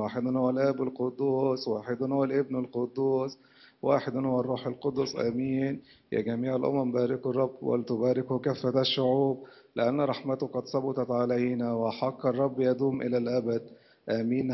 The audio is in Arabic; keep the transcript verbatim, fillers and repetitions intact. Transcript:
واحد هو الآب القدوس، واحد هو الابن القدوس، واحد هو الروح القدس، آمين. يا جميع الأمم باركوا الرب ولتباركوا كافة الشعوب، لأن رحمته قد ثبتت علينا وحق الرب يدوم إلى الأبد، آمين.